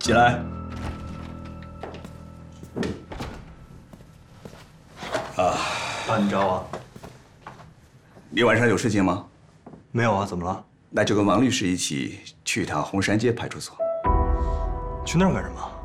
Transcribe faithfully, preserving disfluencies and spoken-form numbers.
起来。啊， 爸，你找我？ 你晚上有事情吗？ 没有啊，怎么了？ 那就跟王律师一起去一趟红山街派出所。 去那儿干什么？